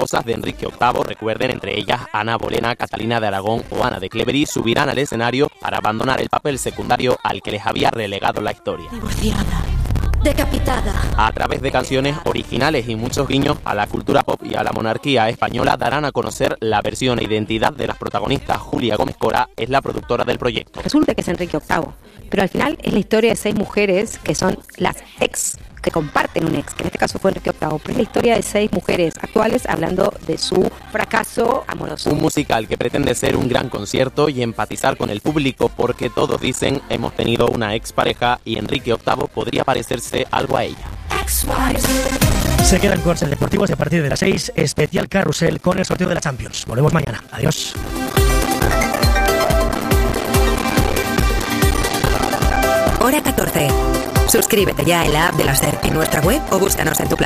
esposas de Enrique VIII, recuerden, entre ellas Ana Bolena, Catalina de Aragón o Ana de Clevery, subirán al escenario para abandonar el papel secundario al que les había relegado la historia. Divorciada, decapitada. A través de canciones originales y muchos guiños a la cultura pop y a la monarquía española, darán a conocer la versión e identidad de las protagonistas. Julia Gómez Cora es la productora del proyecto. Resulta que es Enrique VIII, pero al final es la historia de 6 mujeres que son las ex, que comparten un ex, que en este caso fue Enrique VIII, pero es la historia de 6 mujeres actuales hablando de su fracaso amoroso. Un musical que pretende ser un gran concierto y empatizar con el público, porque todos dicen hemos tenido una expareja y Enrique VIII podría parecerse algo a ella. Se quedan con el Deportivos y a partir de las 6, especial carrusel con el sorteo de la Champions. Volvemos mañana. Adiós. Hora 14. Suscríbete ya en la app de la SER, en nuestra web o búscanos en tu